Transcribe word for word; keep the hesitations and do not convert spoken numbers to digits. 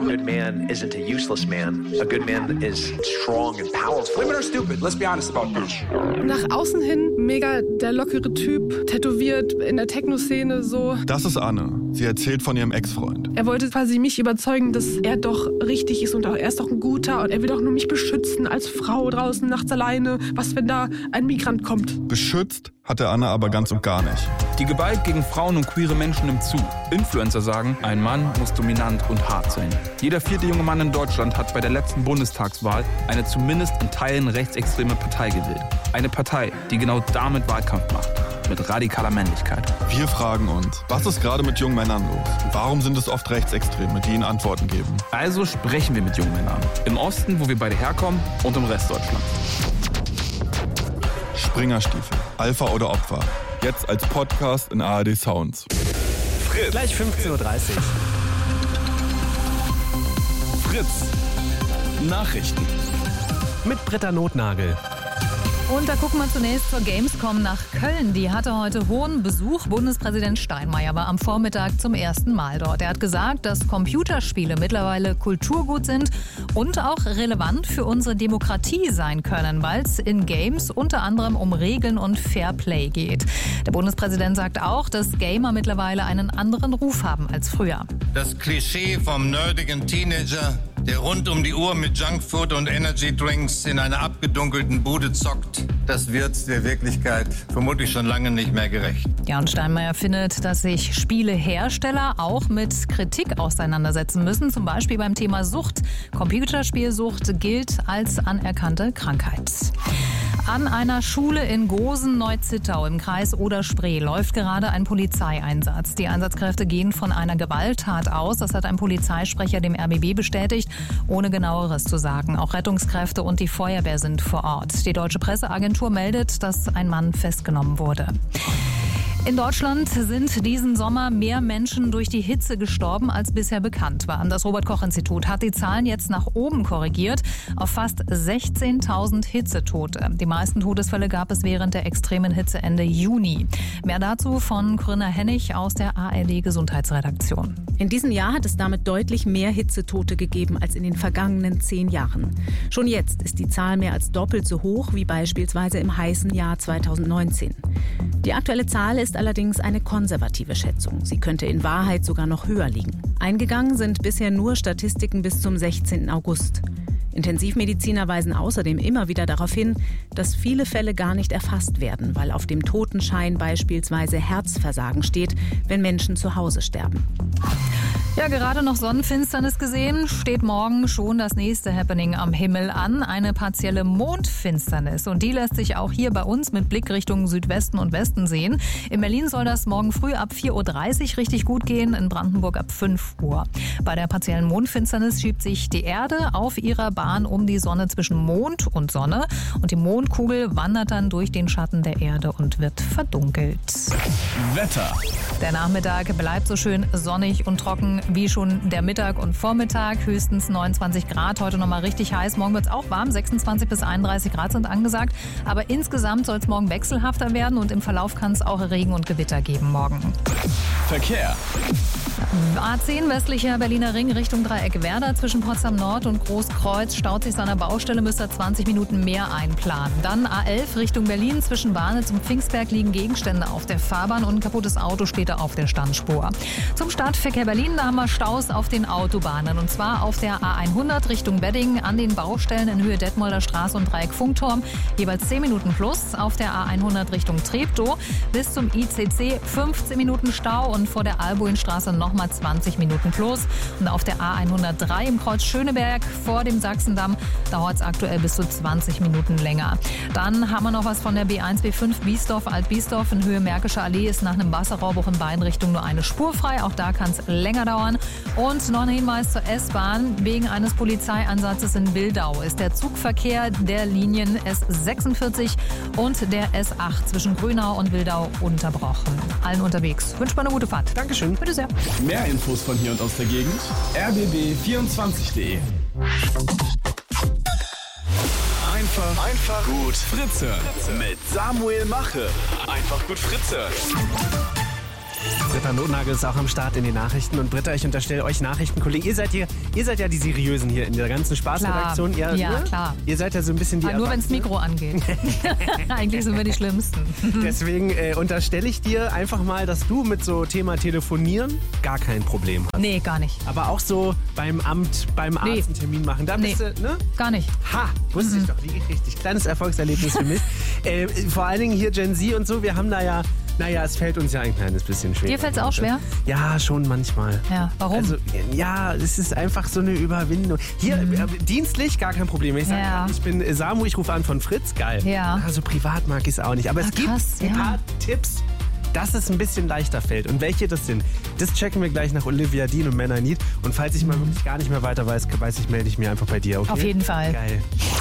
good man isn't a useless man. A good man is strong and powerful. Women are stupid, let's be honest about this. Nach außen hin mega der lockere Typ, tätowiert in der Techno-Szene so. Das ist Anne. Sie erzählt von ihrem Ex-Freund. Er wollte quasi mich überzeugen, dass er doch richtig ist und auch, er ist doch ein Guter und er will doch nur mich beschützen als Frau draußen nachts alleine. Was, wenn da ein Migrant kommt? Beschützt hat er Anne aber ganz und gar nicht. Die Gewalt gegen Frauen und queere Menschen nimmt zu. Influencer sagen, ein Mann muss dominant und hart sein. Jeder vierte junge Mann in Deutschland hat bei der letzten Bundestagswahl eine zumindest in Teilen rechtsextreme Partei gewählt. Eine Partei, die genau damit Wahlkampf macht. Mit radikaler Männlichkeit. Wir fragen uns, was ist gerade mit jungen Männern los? Warum sind es oft Rechtsextreme, die ihnen Antworten geben? Also sprechen wir mit jungen Männern. Im Osten, wo wir beide herkommen, und im Rest Deutschlands. Springerstiefel, Alpha oder Opfer. Jetzt als Podcast in A R D Sounds. Fritz. Gleich fünfzehn Uhr dreißig. Fritz. Nachrichten. Mit Britta Notnagel. Und da gucken wir zunächst zur Gamescom nach Köln. Die hatte heute hohen Besuch. Bundespräsident Steinmeier war am Vormittag zum ersten Mal dort. Er hat gesagt, dass Computerspiele mittlerweile Kulturgut sind und auch relevant für unsere Demokratie sein können, weil es in Games unter anderem um Regeln und Fairplay geht. Der Bundespräsident sagt auch, dass Gamer mittlerweile einen anderen Ruf haben als früher. Das Klischee vom nerdigen Teenager, der rund um die Uhr mit Junkfood und Energydrinks in einer abgedunkelten Bude zockt, das wird der Wirklichkeit vermutlich schon lange nicht mehr gerecht. Ja, und Steinmeier findet, dass sich Spielehersteller auch mit Kritik auseinandersetzen müssen, zum Beispiel beim Thema Sucht. Computerspielsucht gilt als anerkannte Krankheit. An einer Schule in Gosen-Neuzittau im Kreis Oder-Spree läuft gerade ein Polizeieinsatz. Die Einsatzkräfte gehen von einer Gewalttat aus. Das hat ein Polizeisprecher dem R B B bestätigt, ohne Genaueres zu sagen. Auch Rettungskräfte und die Feuerwehr sind vor Ort. Die Deutsche Presseagentur meldet, dass ein Mann festgenommen wurde. In Deutschland sind diesen Sommer mehr Menschen durch die Hitze gestorben, als bisher bekannt war. Das Robert-Koch-Institut hat die Zahlen jetzt nach oben korrigiert auf fast sechzehntausend Hitzetote. Die meisten Todesfälle gab es während der extremen Hitze Ende Juni. Mehr dazu von Corinna Hennig aus der A R D-Gesundheitsredaktion. In diesem Jahr hat es damit deutlich mehr Hitzetote gegeben als in den vergangenen zehn Jahren. Schon jetzt ist die Zahl mehr als doppelt so hoch wie beispielsweise im heißen Jahr zweitausendneunzehn. Die aktuelle Zahl ist allerdings eine konservative Schätzung. Sie könnte in Wahrheit sogar noch höher liegen. Eingegangen sind bisher nur Statistiken bis zum sechzehnten August. Intensivmediziner weisen außerdem immer wieder darauf hin, dass viele Fälle gar nicht erfasst werden, weil auf dem Totenschein beispielsweise Herzversagen steht, wenn Menschen zu Hause sterben. Ja, gerade noch Sonnenfinsternis gesehen, steht morgen schon das nächste Happening am Himmel an, eine partielle Mondfinsternis. Und die lässt sich auch hier bei uns mit Blick Richtung Südwesten und Westen sehen. In Berlin soll das morgen früh ab vier Uhr dreißig richtig gut gehen, in Brandenburg ab fünf Uhr. Bei der partiellen Mondfinsternis schiebt sich die Erde auf ihrer Bahn um die Sonne zwischen Mond und Sonne. Und die Mondkugel wandert dann durch den Schatten der Erde und wird verdunkelt. Wetter. Der Nachmittag bleibt so schön sonnig und trocken wie schon der Mittag und Vormittag. Höchstens neunundzwanzig Grad, heute nochmal richtig heiß. Morgen wird es auch warm, sechsundzwanzig bis einunddreißig Grad sind angesagt. Aber insgesamt soll es morgen wechselhafter werden und im Verlauf kann es auch Regen und Gewitter geben morgen. Verkehr. A zehn westlicher Berliner Ring Richtung Dreieck Werder zwischen Potsdam Nord und Großkreuz staut sich seiner Baustelle, müsst ihr zwanzig Minuten mehr einplanen. Dann A elf Richtung Berlin zwischen Barnitz und Pfingstberg liegen Gegenstände auf der Fahrbahn und ein kaputtes Auto steht da auf der Standspur. Zum Stadtverkehr Berlin, da haben wir Staus auf den Autobahnen und zwar auf der A hundert Richtung Wedding an den Baustellen in Höhe Detmolder Straße und Dreieck Funkturm jeweils zehn Minuten plus, auf der A hundert Richtung Treptow bis zum I C C fünfzehn Minuten Stau und vor der Albuinstraße nochmal zwanzig Minuten plus und auf der A hundertdrei im Kreuz Schöneberg vor dem Sachsendamm dauert es aktuell bis zu zwanzig Minuten länger. Dann haben wir noch was von der B eins B fünf Biesdorf Alt-Biesdorf in Höhe Märkische Allee ist nach einem Wasserrohrbruch in beiden Richtungen nur eine Spur frei, auch da kann es länger dauern. Und noch ein Hinweis zur S-Bahn. Wegen eines Polizeieinsatzes in Wildau ist der Zugverkehr der Linien S sechsundvierzig und der S acht zwischen Grünau und Wildau unterbrochen. Allen unterwegs. Wünsche mal eine gute Fahrt. Dankeschön. Bitte sehr. Mehr Infos von hier und aus der Gegend. r b b vierundzwanzig punkt de. Einfach, einfach gut Fritze. Mit Samuel Mache. Einfach gut Fritze. Britta Notnagel ist auch am Start in den Nachrichten. Und Britta, ich unterstelle euch Nachrichtenkollegen. Ihr seid, hier, ihr seid ja die Seriösen hier in der ganzen Spaßredaktion. Klar. Ihr, ja, ne? klar. Ihr seid ja so ein bisschen die Aber nur wenn das Mikro angeht. Eigentlich sind wir die Schlimmsten. Deswegen äh, unterstelle ich dir einfach mal, dass du mit so Thema Telefonieren gar kein Problem hast. Nee, gar nicht. Aber auch so beim Amt, beim Arzt Nee. einen Termin machen. Da Nee. bist du, ne? Gar nicht. Ha, wusste Mhm. ich doch. Liege ich richtig. Kleines Erfolgserlebnis für mich. äh, vor allen Dingen hier Gen Z und so. Wir haben da ja, naja, es fällt uns ja ein kleines bisschen schwer. Dir fällt es auch schwer? Ja, schon manchmal. Ja, warum? Also, ja, es ist einfach so eine Überwindung. Hier, Mhm. äh, dienstlich gar kein Problem. Wenn ich sage, Ja. ich bin äh, Samu, ich rufe an von Fritz, geil. Ja. Also privat mag ich es auch nicht. Aber es Ah, gibt krass, ein ja. paar Tipps, dass es ein bisschen leichter fällt. Und welche das sind, das checken wir gleich nach Olivia Dean und Männer Need. Und falls ich mal wirklich gar nicht mehr weiter weiß, weiß ich, melde ich mir einfach bei dir, okay? Auf jeden Fall. Geil.